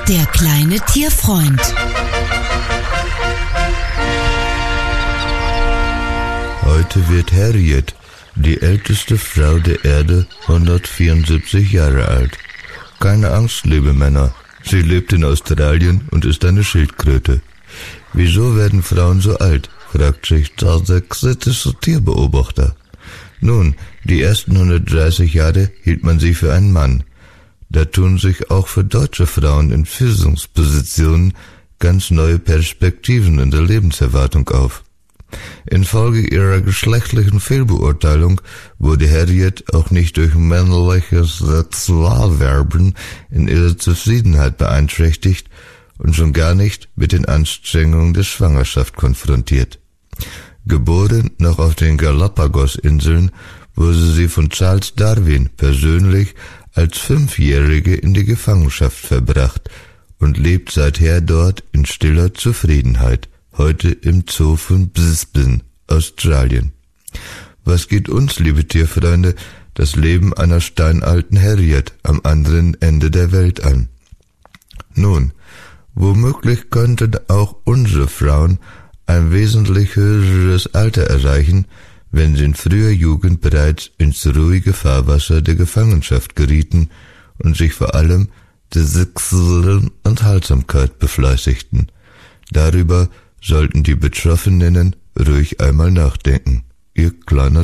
Der kleine Tierfreund. Heute wird Harriet, die älteste Frau der Erde, 174 Jahre alt. Keine Angst, liebe Männer. Sie lebt in Australien und ist eine Schildkröte. Wieso werden Frauen so alt, fragt sich der kritische Tierbeobachter. Nun, die ersten 130 Jahre hielt man sie für einen Mann. Da tun sich auch für deutsche Frauen in Führungspositionen ganz neue Perspektiven in der Lebenserwartung auf. Infolge ihrer geschlechtlichen Fehlbeurteilung wurde Harriet auch nicht durch männliches Sexualverben in ihrer Zufriedenheit beeinträchtigt und schon gar nicht mit den Anstrengungen der Schwangerschaft konfrontiert. Geboren noch auf den Galapagos-Inseln, wurde sie von Charles Darwin persönlich als 5-Jährige in die Gefangenschaft verbracht und lebt seither dort in stiller Zufriedenheit, heute im Zoo von Brisbane, Australien. Was geht uns, liebe Tierfreunde, das Leben einer steinalten Harriet am anderen Ende der Welt an? Nun, womöglich könnten auch unsere Frauen ein wesentlich höheres Alter erreichen, wenn sie in früher Jugend bereits ins ruhige Fahrwasser der Gefangenschaft gerieten und sich vor allem der sexuellen Enthaltsamkeit befleißigten. Darüber sollten die Betroffenen ruhig einmal nachdenken. Ihr kleiner